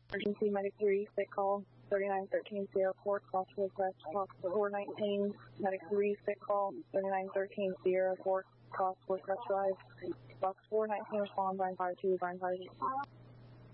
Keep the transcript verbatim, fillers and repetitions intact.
Emergency Medic three, sick call, thirty-nine thirteen Sierra four, cross request, box four nineteen, Medic three, sick call, thirty-nine thirteen Sierra four, cross request drive, box four nineteen, respond, Brine Fire two, Brine Fire two.